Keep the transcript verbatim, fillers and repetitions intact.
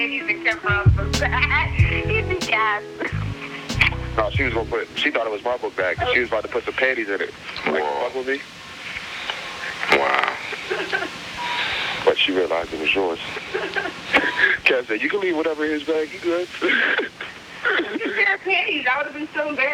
panties and kept her off the bag. He'd be gas. No, she was gonna put. She thought it was my book bag. She was about to put some panties in it. Like, fuck with me. Wow. But she realized it was yours. Kev said, "You can leave whatever in his bag. You good?" You pair of panties. I would have been so embarrassed.